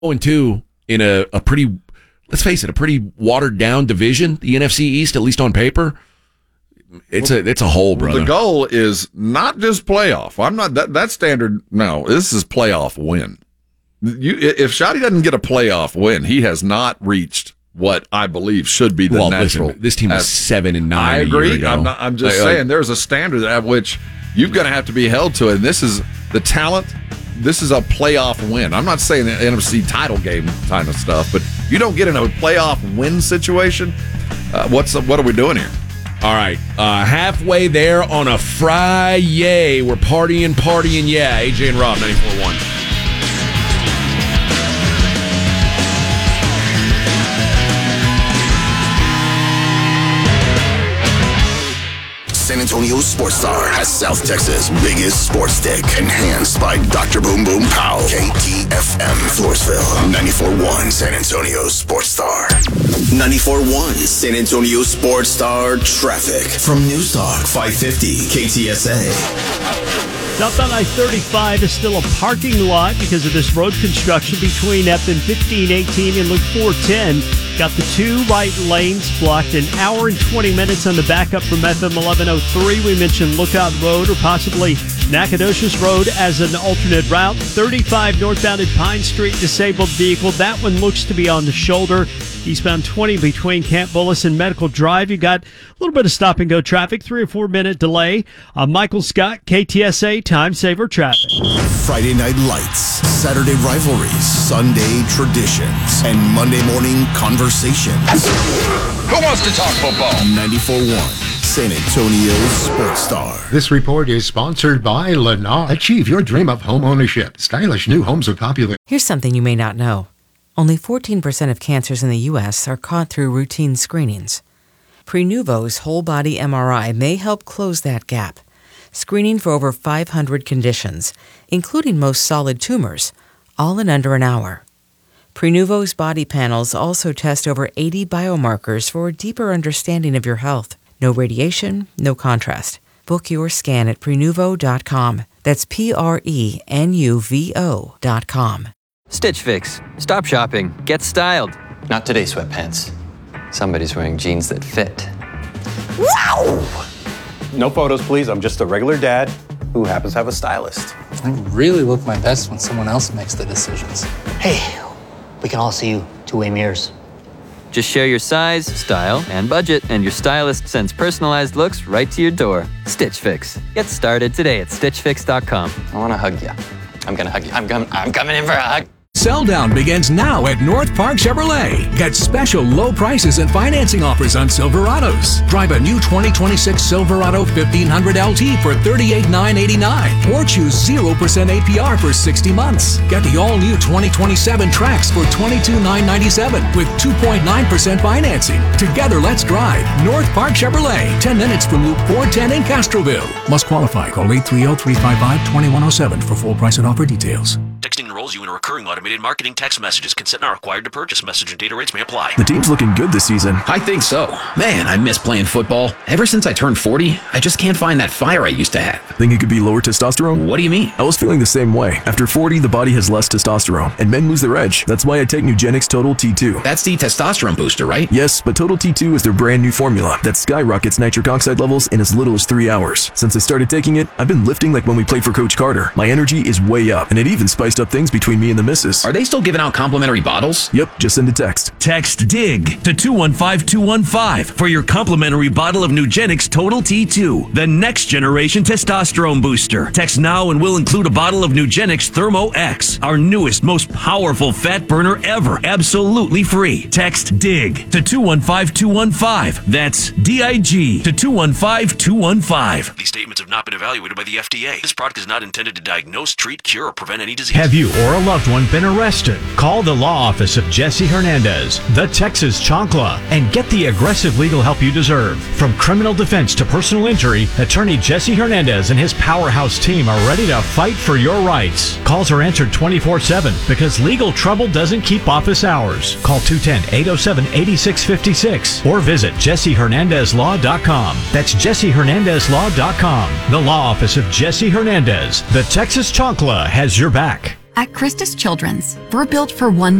0-2 in a pretty, let's face it, a pretty watered down division, the NFC East, at least on paper. It's a hole, brother. The goal is not just playoff. I'm not that standard. No, this is playoff win. If Shotty doesn't get a playoff win, he has not reached what I believe should be the natural. Listen, this team was 7-9. I agree. I'm just saying there's a standard at which you're going to have to be held to it. And this is the talent. This is a playoff win. I'm not saying the NFC title game kind of stuff, but you don't get in a playoff win situation. What are we doing here? All right, halfway there on a Friday. We're partying, yeah. AJ and Rob, 94.1. San Antonio Sports Star has South Texas' biggest sports stick, enhanced by Dr. Boom Boom Pow. KTFM Floresville, 94.1 San Antonio Sports Star. 94.1 San Antonio Sports Star traffic from News Talk 550 KTSA. Southbound I-35 is still a parking lot because of this road construction between FM 1518 and Loop 410. Got the two right lanes blocked, an hour and 20 minutes on the backup from FM 1103. We mentioned Lookout Road or possibly Nacogdoches Road as an alternate route. 35 northbound at Pine Street, disabled vehicle. That one looks to be on the shoulder. Eastbound 20 between Camp Bullis and Medical Drive. You got a little bit of stop-and-go traffic, 3 or 4 minute delay. Michael Scott, KTSA Time Saver Traffic. Friday night lights, Saturday rivalries, Sunday traditions, and Monday morning conversations. Who wants to talk football? 94.1 San Antonio Sports Star. This report is sponsored by Lennar. Achieve your dream of home ownership. Stylish new homes are popular. Here's something you may not know. Only 14% of cancers in the U.S. are caught through routine screenings. Prenuvo's whole-body MRI may help close that gap, screening for over 500 conditions, including most solid tumors, all in under an hour. Prenuvo's body panels also test over 80 biomarkers for a deeper understanding of your health. No radiation, no contrast. Book your scan at Prenuvo.com. That's Prenuvo.com. Stitch Fix. Stop shopping. Get styled. Not today, sweatpants. Somebody's wearing jeans that fit. Wow! No photos, please. I'm just a regular dad who happens to have a stylist. I really look my best when someone else makes the decisions. Hey, we can all see you two-way mirrors. Just share your size, style, and budget, and your stylist sends personalized looks right to your door. Stitch Fix. Get started today at StitchFix.com. I want to hug you. I'm going to hug you. I'm coming in for a hug. Sell down begins now at North Park Chevrolet. Get special low prices and financing offers on Silverados. Drive a new 2026 Silverado 1500 LT for $38,989 or choose 0% APR for 60 months. Get the all-new 2027 Trax for $22,997 with 2.9% financing. Together, let's drive. North Park Chevrolet, 10 minutes from Loop 410 in Castroville. Must qualify. Call 830-355-2107 for full price and offer details. Texting enrolls you in a recurring automated marketing text messages. Consent not required to purchase. Message and data rates may apply. The team's looking good this season. I think so. Man, I miss playing football. Ever since I turned 40, I just can't find that fire I used to have. Think it could be lower testosterone? What do you mean? I was feeling the same way. After 40, the body has less testosterone, and men lose their edge. That's why I take Nugenix Total T2. That's the testosterone booster, right? Yes, but Total T2 is their brand new formula that skyrockets nitric oxide levels in as little as 3 hours. Since I started taking it, I've been lifting like when we played for Coach Carter. My energy is way up, and it even spiced up things between me and the missus. Are they still giving out complimentary bottles? Yep, just send a text. Text DIG to 215215 for your complimentary bottle of Nugenix Total T2, the next generation testosterone booster. Text now and we'll include a bottle of Nugenix Thermo X, our newest, most powerful fat burner ever, absolutely free. Text DIG to 215215. That's DIG to 215215. These statements have not been evaluated by the FDA. This product is not intended to diagnose, treat, cure, or prevent any disease. Have you or a loved one been arrested? Call the law office of Jesse Hernandez, the Texas Chancla, and get the aggressive legal help you deserve. From criminal defense to personal injury, attorney Jesse Hernandez and his powerhouse team are ready to fight for your rights. Calls are answered 24/7 because legal trouble doesn't keep office hours. Call 210-807-8656 or visit JesseHernandezLaw.com. That's JesseHernandezLaw.com. The law office of Jesse Hernandez, the Texas Chancla, has your back. At Christus Children's, we're built for one